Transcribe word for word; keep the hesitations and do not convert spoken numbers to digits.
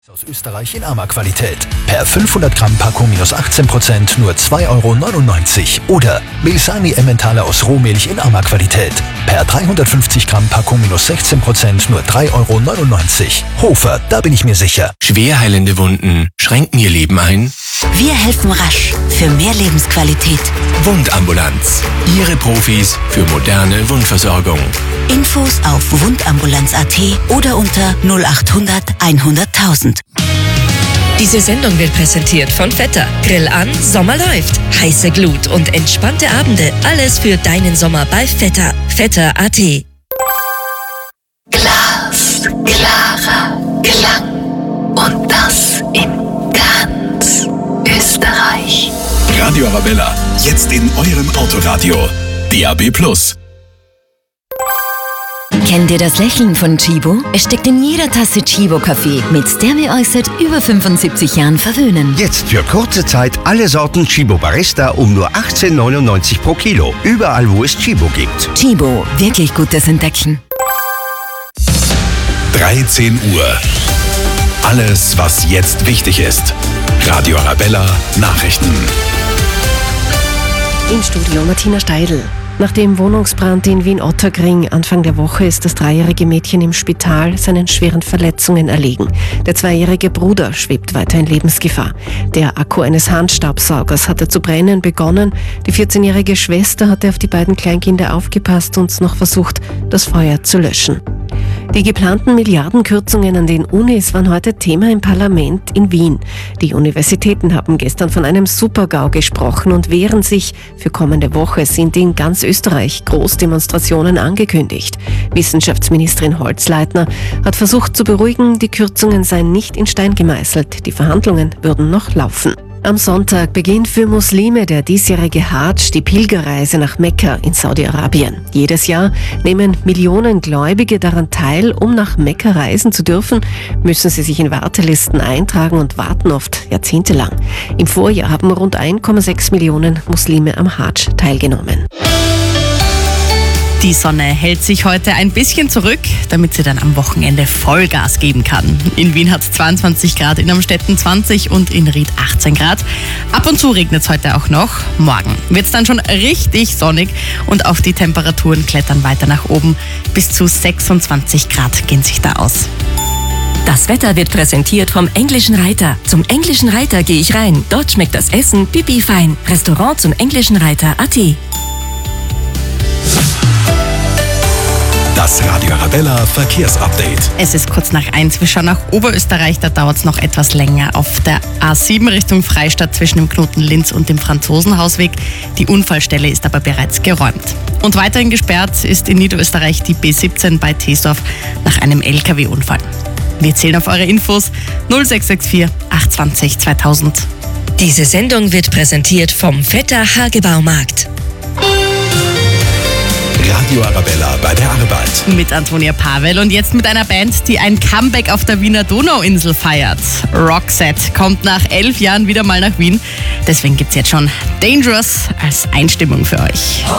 Aus Österreich in Amag-Qualität. Per fünfhundert Gramm Packung minus achtzehn Prozent nur zwei Euro neunundneunzig. Oder Milsani Emmentaler aus Rohmilch in Amag-Qualität. Per dreihundertfünfzig Gramm Packung minus sechzehn Prozent nur drei Euro neunundneunzig. Hofer, da bin ich mir sicher. Schwer heilende Wunden schränken Ihr Leben ein? Wir helfen rasch für mehr Lebensqualität. Wundambulanz. Ihre Profis für moderne Wundversorgung. Infos auf wundambulanz punkt at oder unter null achthundert hunderttausend. Diese Sendung wird präsentiert von Vetter. Grill an, Sommer läuft. Heiße Glut und entspannte Abende. Alles für deinen Sommer bei Vetter. Vetter punkt at. Glas, klarer Klang. Und das in ganz Österreich. Radio Arabella, jetzt in eurem Autoradio. D A B plus. Kennt ihr das Lächeln von Chibo? Es steckt in jeder Tasse Chibo-Kaffee, mit der wir euch seit über fünfundsiebzig Jahren verwöhnen. Jetzt für kurze Zeit alle Sorten Chibo Barista um nur achtzehn neunundneunzig pro Kilo. Überall, wo es Chibo gibt. Chibo, wirklich gutes Entdecken. dreizehn Uhr. Alles, was jetzt wichtig ist. Radio Arabella Nachrichten. Im Studio Martina Steidl. Nach dem Wohnungsbrand in Wien-Ottakring Anfang der Woche ist das dreijährige Mädchen im Spital seinen schweren Verletzungen erlegen. Der zweijährige Bruder schwebt weiter in Lebensgefahr. Der Akku eines Handstaubsaugers hatte zu brennen begonnen. Die vierzehnjährige Schwester hatte auf die beiden Kleinkinder aufgepasst und noch versucht, das Feuer zu löschen. Die geplanten Milliardenkürzungen an den Unis waren heute Thema im Parlament in Wien. Die Universitäten haben gestern von einem Super-GAU gesprochen und wehren sich. Für kommende Woche sind in ganz Österreich Großdemonstrationen angekündigt. Wissenschaftsministerin Holzleitner hat versucht zu beruhigen, die Kürzungen seien nicht in Stein gemeißelt. Die Verhandlungen würden noch laufen. Am Sonntag beginnt für Muslime der diesjährige Hadsch, die Pilgerreise nach Mekka in Saudi-Arabien. Jedes Jahr nehmen Millionen Gläubige daran teil. Um nach Mekka reisen zu dürfen, müssen sie sich in Wartelisten eintragen und warten oft jahrzehntelang. Im Vorjahr haben rund eins Komma sechs Millionen Muslime am Hadsch teilgenommen. Die Sonne hält sich heute ein bisschen zurück, damit sie dann am Wochenende Vollgas geben kann. In Wien hat es zweiundzwanzig Grad, in Amstetten zwanzig und in Ried achtzehn Grad. Ab und zu regnet es heute auch noch. Morgen wird es dann schon richtig sonnig und auch die Temperaturen klettern weiter nach oben. Bis zu sechsundzwanzig Grad gehen sich da aus. Das Wetter wird präsentiert vom Englischen Reiter. Zum Englischen Reiter gehe ich rein. Dort schmeckt das Essen pipi fein. Restaurant zum Englischen Reiter punkt at. Das Radio Arabella Verkehrsupdate. Es ist kurz nach eins. Wir schauen nach Oberösterreich, da dauert es noch etwas länger. Auf der A sieben Richtung Freistadt zwischen dem Knoten Linz und dem Franzosenhausweg. Die Unfallstelle ist aber bereits geräumt. Und weiterhin gesperrt ist in Niederösterreich die B siebzehn bei Teesdorf nach einem L K W-Unfall. Wir zählen auf eure Infos null sechs sechs vier acht zwei null zweitausend. Diese Sendung wird präsentiert vom Vetter Hagebaumarkt. Radio Arabella bei der Arbeit. Mit Antonia Pavel und jetzt mit einer Band, die ein Comeback auf der Wiener Donauinsel feiert. Roxette kommt nach elf Jahren wieder mal nach Wien. Deswegen gibt's jetzt schon Dangerous als Einstimmung für euch.